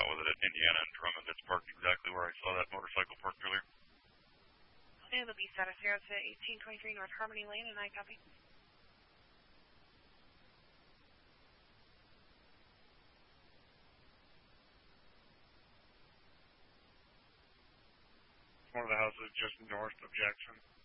with it at Indiana and Drummond. That's parked exactly where I saw that motorcycle parked earlier. And the B status 0 to 1823 North Harmony Lane, and I copy. One of the houses just north of Jackson.